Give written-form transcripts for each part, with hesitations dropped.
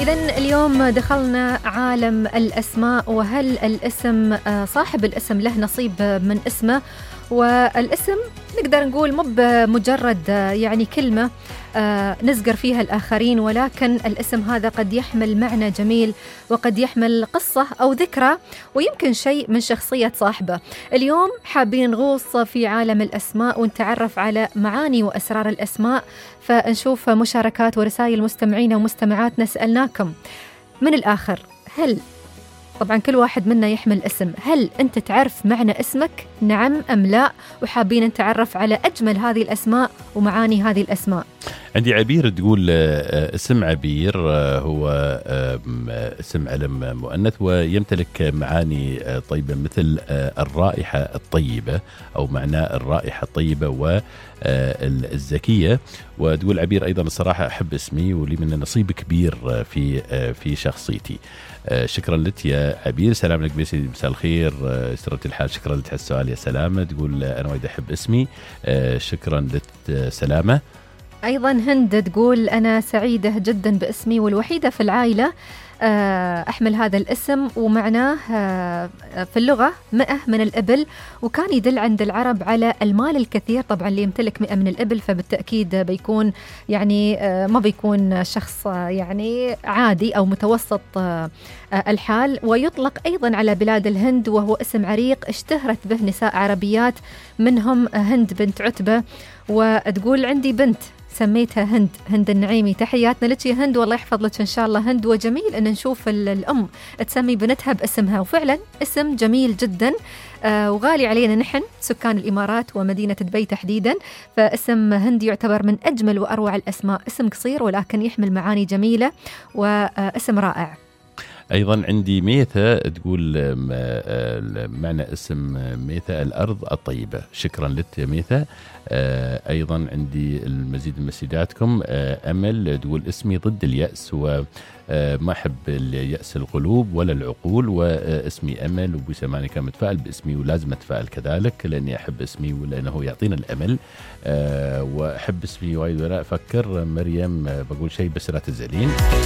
إذن اليوم دخلنا عالم الأسماء، وهل الاسم صاحب الاسم له نصيب من اسمه؟ والاسم نقدر نقول مو بمجرد يعني كلمة نزقر فيها الآخرين، ولكن الاسم هذا قد يحمل معنى جميل، وقد يحمل قصة أو ذكرى، ويمكن شيء من شخصية صاحبه. اليوم حابين نغوص في عالم الأسماء ونتعرف على معاني وأسرار الأسماء، فنشوف مشاركات ورسائل مستمعين ومستمعاتنا. سألناكم من الآخر، هل طبعا كل واحد منا يحمل اسم، هل أنت تعرف معنى اسمك؟ نعم أم لا؟ وحابين نتعرف على أجمل هذه الأسماء ومعاني هذه الأسماء. عندي عبير تقول اسم عبير هو اسم علم مؤنث ويمتلك معاني طيبة مثل الرائحة الطيبة أو معناه الرائحة الطيبة والذكية. وتقول عبير أيضا الصراحة أحب اسمي ولي منه نصيب كبير في شخصيتي. شكرا لك يا عبير. سلام لك بيسي، مساء الخير، سرت الحال. شكرا لك على السؤال يا سلامة. تقول أنا وايد أحب اسمي. شكرا لك سلامة. أيضا هند تقول أنا سعيدة جدا باسمي والوحيدة في العائلة أحمل هذا الاسم، ومعناه في اللغة 100 من الإبل، وكان يدل عند العرب على المال الكثير. طبعا اللي يمتلك 100 من الإبل فبالتأكيد بيكون يعني ما بيكون شخص يعني عادي أو متوسط الحال. ويطلق أيضا على بلاد الهند، وهو اسم عريق اشتهرت به نساء عربيات، منهم هند بنت عتبة. وتقول عندي بنت سميتها هند النعيمي. تحياتنا لك يا هند، والله يحفظ لك إن شاء الله هند. وجميل أن نشوف الأم تسمي بنتها باسمها، وفعلا اسم جميل جدا وغالي علينا نحن سكان الإمارات ومدينة دبي تحديدا. فاسم هند يعتبر من أجمل وأروع الأسماء، اسم قصير ولكن يحمل معاني جميلة واسم رائع. أيضا عندي ميثة تقول معنى اسم ميثة الأرض الطيبة. شكرا لك يا ميثة. أيضا عندي المزيد من مسجاتكم. أمل تقول اسمي ضد اليأس وما أحب اليأس القلوب ولا العقول، واسمي أمل وبسماني كان متفائل باسمي ولازم أتفائل كذلك لأني أحب اسمي ولأنه يعطينا الأمل. وأحب اسمي وايد ولا أفكر. مريم بقول شيء بس لا تزعلين.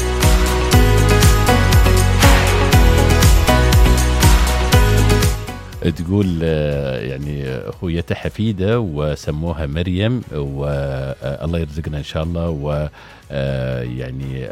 تقول يعني أخويتها حفيدة وسموها مريم، والله يرزقنا إن شاء الله. ويعني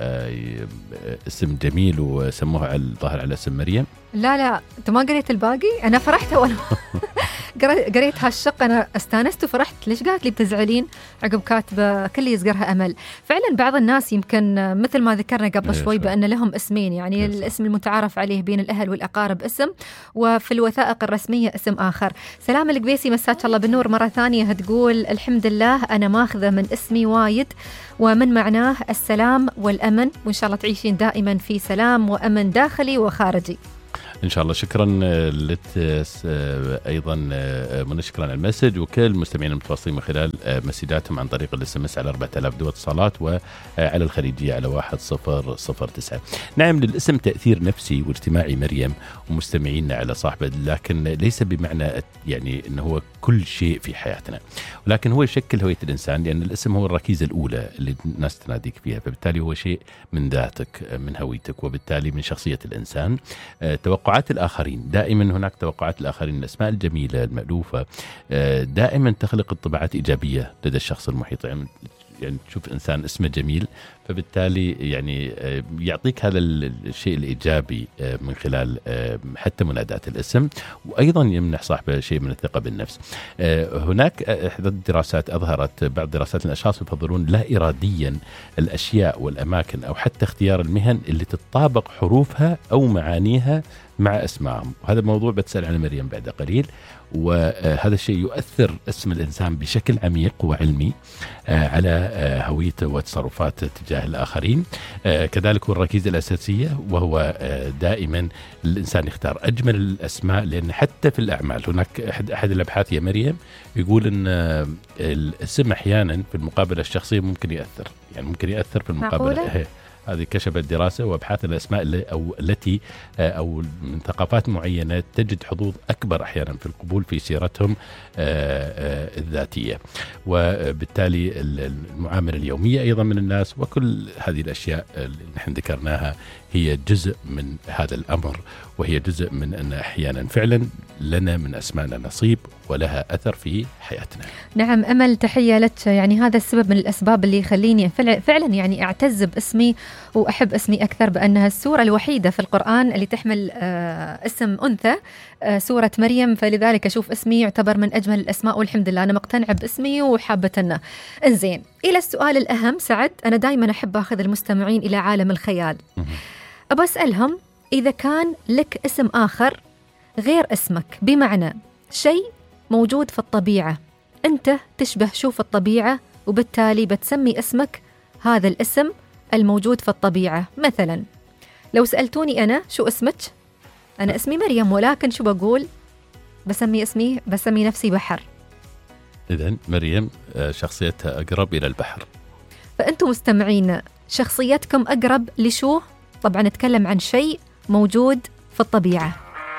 اسم جميل وسموها على الظاهر على اسم مريم. لا أنت ما قريت الباقي؟ أنا فرحت وأنا قريت هالشق، أنا استانست وفرحت. ليش قالت لي بتزعلين عقب كاتبة كل يصقرها أمل؟ فعلا بعض الناس يمكن مثل ما ذكرنا قبل شوي بأن لهم اسمين، يعني الاسم المتعارف عليه بين الأهل والأقارب اسم، وفي الوثائق الرسمية اسم آخر. سلام القبيسي، مساك الله بالنور مرة ثانية. هتقول الحمد لله أنا ماخذة من اسمي وايد، ومن معناه السلام والأمن، وإن شاء الله تعيشين دائما في سلام وأمن داخلي وخارجي إن شاء الله. شكرا لك أيضا من شكرا على المسج، وكل المستمعين المتواصلين من خلال مسجاتهم عن طريق الاس على 4000 دول اتصالات، وعلى الخليجية على 1009. نعم للاسم تأثير نفسي واجتماعي مريم ومستمعينا على صاحبه، لكن ليس بمعنى يعني أنه هو كل شيء في حياتنا، ولكن هو يشكل هوية الإنسان، لأن الاسم هو الركيزة الأولى اللي الناس تناديك فيها، فبالتالي هو شيء من ذاتك من هويتك، وبالتالي من شخصية الإنسان. توقعات الآخرين، دائما هناك توقعات الآخرين. الأسماء الجميلة المألوفة دائما تخلق انطباعات إيجابية لدى الشخص المحيط. يعني تشوف إنسان اسمه جميل فبالتالي يعني يعطيك هذا الشيء الإيجابي من خلال حتى منادات الاسم، وأيضا يمنح صاحبه شيء من الثقة بالنفس. هناك إحدى الدراسات أظهرت بعض دراسات الأشخاص يفضلون لا إراديا الأشياء والأماكن أو حتى اختيار المهن اللي تتطابق حروفها أو معانيها مع أسمائهم. وهذا الموضوع بتسأل عن مريم بعد قليل. وهذا الشيء يؤثر اسم الإنسان بشكل عميق وعلمي على هويته وتصرفاته تجاه الآخرين. كذلك هو الركيزة الأساسية، وهو دائما الإنسان يختار أجمل الأسماء، لأن حتى في الأعمال هناك أحد الأبحاث يا مريم يقول أن الاسم أحيانا في المقابلة الشخصية ممكن يأثر، يعني ممكن يأثر في المقابلة. هذه كشفت دراسة وأبحاث الأسماء التي أو من ثقافات معينة تجد حظوظ أكبر أحيانا في القبول في سيرتهم الذاتية، وبالتالي المعاملة اليومية أيضا من الناس، وكل هذه الأشياء اللي نحن ذكرناها هي جزء من هذا الأمر، وهي جزء من أن أحيانا فعلا لنا من أسمائنا نصيب ولها أثر في حياتنا. نعم أمل، تحية لك. يعني هذا السبب من الأسباب اللي يخليني فعلا يعني أعتز باسمي وأحب اسمي أكثر، بأنها السورة الوحيدة في القرآن اللي تحمل اسم أنثى، سورة مريم، فلذلك أشوف اسمي يعتبر من أجمل الأسماء، والحمد لله أنا مقتنعة باسمي وحابة. إنزين، إلى السؤال الأهم سعد، أنا دائما أحب أخذ المستمعين إلى عالم الخيال. أبى أسألهم إذا كان لك اسم آخر غير اسمك، بمعنى شيء موجود في الطبيعة، أنت تشبه شوف الطبيعة، وبالتالي بتسمي اسمك هذا الاسم الموجود في الطبيعة. مثلا لو سألتوني أنا شو اسمك، أنا اسمي مريم، ولكن شو بقول؟ بسمي نفسي بحر. إذن مريم شخصيتها أقرب إلى البحر. فأنتم مستمعين شخصيتكم أقرب لشو؟ طبعا نتكلم عن شيء موجود في الطبيعة.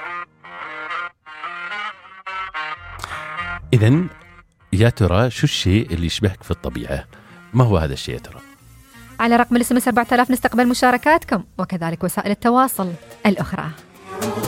إذن يا ترى شو الشيء اللي يشبهك في الطبيعة؟ ما هو هذا الشيء يا ترى؟ على رقم الSMS 4000 نستقبل مشاركاتكم، وكذلك وسائل التواصل الأخرى.